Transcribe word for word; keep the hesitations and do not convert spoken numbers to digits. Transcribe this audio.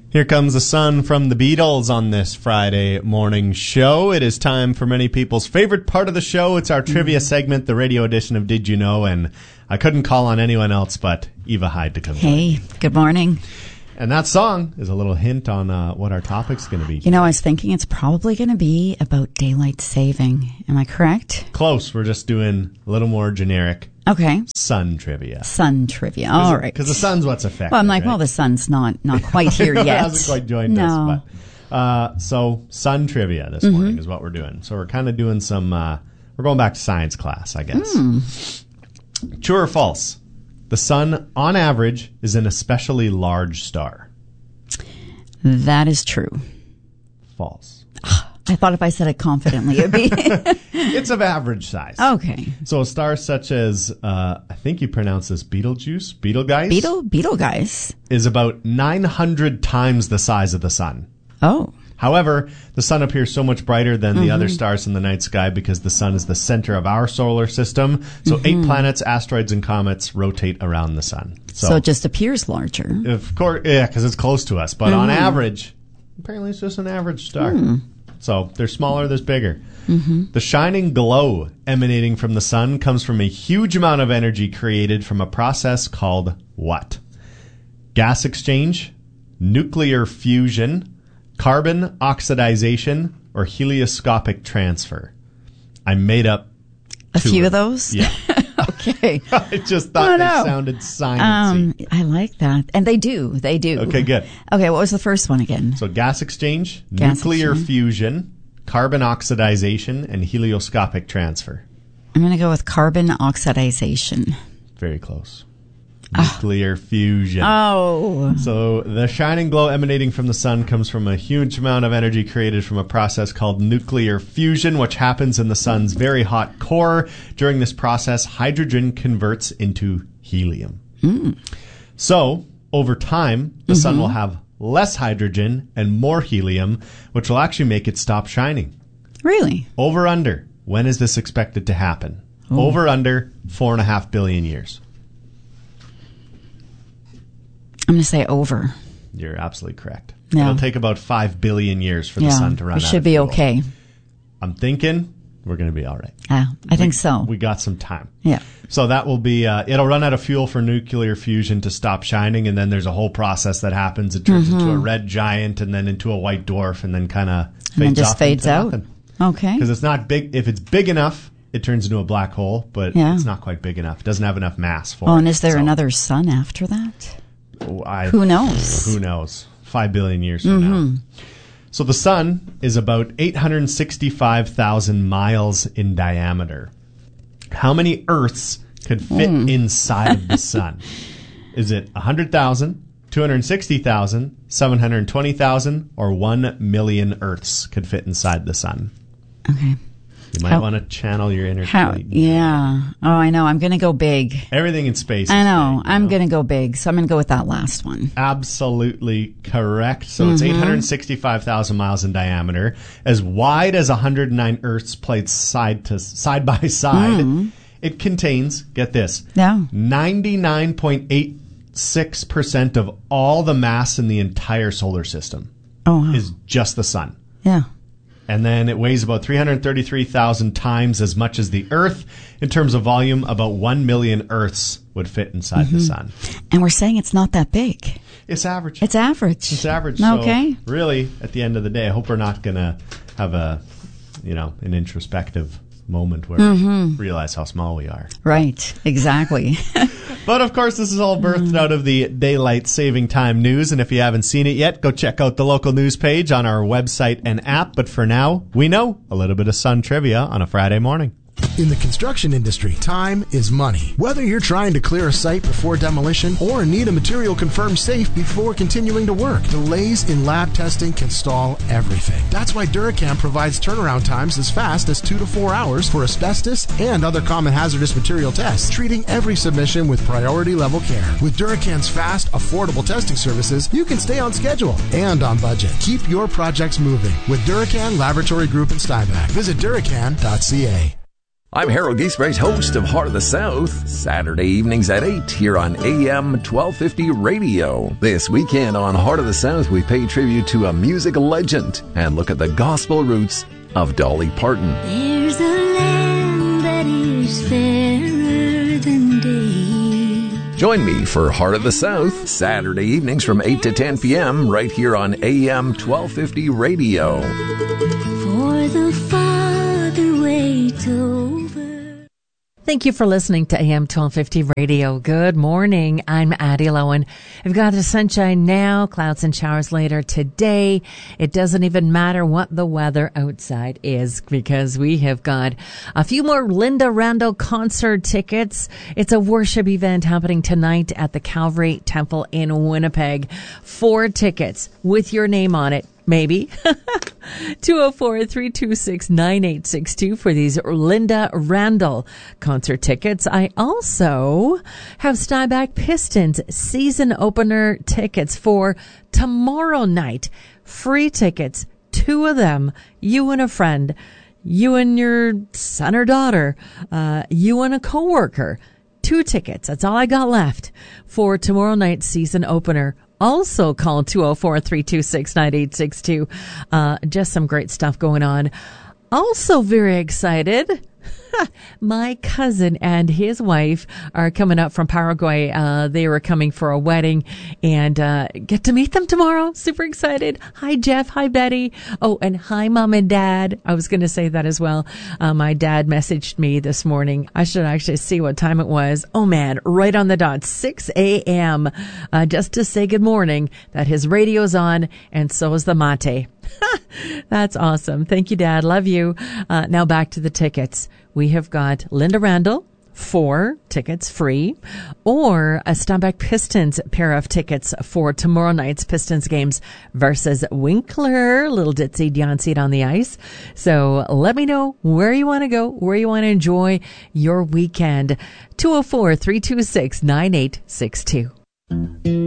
Here comes the sun from the Beatles on this Friday morning show. It is time for many people's favorite part of the show. It's our trivia segment, the radio edition of Did You Know? And I couldn't call on anyone else but Eva Hyde to come. Hey, good morning. And that song is a little hint on uh, what our topic's going to be. You know, I was thinking it's probably going to be about daylight saving. Am I correct? Close. We're just doing a little more generic. Okay. Sun trivia. Sun trivia. All right. Because the sun's what's affected. Well, I'm like, right? well, the sun's not, not quite here yet. It hasn't quite joined no. us. But, uh, so, sun trivia this mm-hmm. morning is what we're doing. So we're kind of doing some, uh, we're going back to science class, I guess. Mm. True or false? The sun, on average, is an especially large star. That is true. False. I thought if I said it confidently, it would be. It's of average size. Okay. So a star such as, uh, I think you pronounce this Betelgeuse, Betelgeuse? Beetle, Betelgeuse. Is about nine hundred times the size of the sun. Oh. However, the sun appears so much brighter than the mm-hmm. other stars in the night sky because the sun is the center of our solar system. So mm-hmm. eight planets, asteroids, and comets rotate around the sun. So, so it just appears larger. Of course, yeah, because it's close to us. But mm-hmm. on average, apparently it's just an average star. Mm. So there's smaller, there's bigger. Mm-hmm. The shining glow emanating from the sun comes from a huge amount of energy created from a process called what? Gas exchange, nuclear fusion, carbon oxidization, or helioscopic transfer. I made up a few of, of those. Yeah. Okay. I just thought oh, they no. sounded sciencey. Um, I like that, and they do. They do. Okay, good. Okay, what was the first one again? So gas exchange, gas nuclear exchange. fusion, carbon oxidization, and helioscopic transfer. I'm going to go with carbon oxidization. Very close. Nuclear fusion. Oh. So the shining glow emanating from the sun comes from a huge amount of energy created from a process called nuclear fusion, which happens in the sun's very hot core. During this process, hydrogen converts into helium. Mm. So over time, the mm-hmm. sun will have less hydrogen and more helium, which will actually make it stop shining. Really? Over under. When is this expected to happen? Ooh. Over under four and a half billion years. I'm going to say over. You're absolutely correct. Yeah. It'll take about five billion years for the yeah, sun to run out. We should of be fuel. okay. I'm thinking we're going to be all right. Yeah, I we, think so. We got some time. Yeah. So that will be, uh, it'll run out of fuel for nuclear fusion to stop shining, and then there's a whole process that happens. It turns mm-hmm. into a red giant and then into a white dwarf and then kind of fades and then just off fades into out. Nothing. Okay. Because it's not big. If it's big enough, it turns into a black hole, but yeah. it's not quite big enough. It doesn't have enough mass for oh, it. And is there so, another sun after that? I, who knows? Who knows? Five billion years from mm-hmm. now. So the sun is about eight hundred sixty-five thousand miles in diameter. How many Earths could fit mm. inside of the sun? Is it one hundred thousand, two hundred sixty thousand, seven hundred twenty thousand, or one million Earths could fit inside the sun? Okay. You might want to channel your inner how, Yeah. Oh, I know. I'm going to go big. Everything in space is I know. big, I'm know? going to go big, so I'm going to go with that last one. Absolutely correct. So mm-hmm. it's eight hundred sixty-five thousand miles in diameter, as wide as one hundred nine Earths placed side to side by side. Mm. It contains, get this, yeah. ninety-nine point eight six percent of all the mass in the entire solar system oh, wow. is just the sun. Yeah. And then it weighs about three hundred thirty-three thousand times as much as the Earth. In terms of volume, about one million Earths would fit inside mm-hmm. the sun. And we're saying it's not that big. It's average. It's average. It's average. Okay. So really, at the end of the day, I hope we're not going to have a, you know, an introspective moment where mm-hmm. we realize how small we are. Right. Exactly. But, of course, this is all birthed out of the Daylight Saving Time news, and if you haven't seen it yet, go check out the local news page on our website and app. But for now, we know a little bit of sun trivia on a Friday morning. In the construction industry, time is money. Whether you're trying to clear a site before demolition or need a material confirmed safe before continuing to work, delays in lab testing can stall everything. That's why Duracam provides turnaround times as fast as two to four hours for asbestos and other common hazardous material tests, treating every submission with priority level care. With Duracam's fast, affordable testing services, you can stay on schedule and on budget. Keep your projects moving with Duracan Laboratory Group in Steinbach. Visit Duracan dot c a. I'm Harold Giesbrecht, host of Heart of the South, Saturday evenings at eight here on A M twelve fifty Radio. This weekend on Heart of the South, we pay tribute to a music legend and look at the gospel roots of Dolly Parton. There's a land that is fairer than day. Join me for Heart of the South, Saturday evenings from eight to ten p.m. right here on A M twelve fifty Radio. For the Father waits over. Thank you for listening to A M twelve fifty Radio. Good morning. I'm Addie Lowen. We've got the sunshine now, clouds and showers later today. It doesn't even matter what the weather outside is because we have got a few more Linda Randall concert tickets. It's a worship event happening tonight at the Calvary Temple in Winnipeg. Four tickets with your name on it. Maybe. two oh four, three two six, nine eight six two for these Linda Randall concert tickets. I also have Stuyback Pistons season opener tickets for tomorrow night. Free tickets, two of them, you and a friend, you and your son or daughter, uh, you and a coworker. Two tickets. That's all I got left for tomorrow night's season opener. Also call two oh four, three two six, nine eight six two. Uh, just some great stuff going on. Also very excited. My cousin and his wife are coming up from Paraguay. Uh, they were coming for a wedding and, uh, get to meet them tomorrow. Super excited. Hi, Jeff. Hi, Betty. Oh, and hi, Mom and Dad. I was going to say that as well. Uh, my dad messaged me this morning. I should actually see what time it was. Oh man, right on the dot, six a.m. Uh, just to say good morning that his radio's on and so is the mate. That's awesome. Thank you, Dad. Love you. Uh, now back to the tickets. We have got Linda Randall, four tickets free, or a Stuyback Pistons pair of tickets for tomorrow night's Pistons games versus Winkler. Little ditzy Dion seat on the ice. So let me know where you want to go, where you want to enjoy your weekend. two oh four, three two six, nine eight six two.